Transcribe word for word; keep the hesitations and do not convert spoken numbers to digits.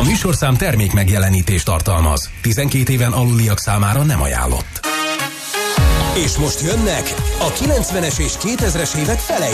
műsorszám termék megjelenítést tartalmaz. tizenkét éven aluliak számára nem ajánlott. És most jönnek a kilencvenes és kétezres évek felej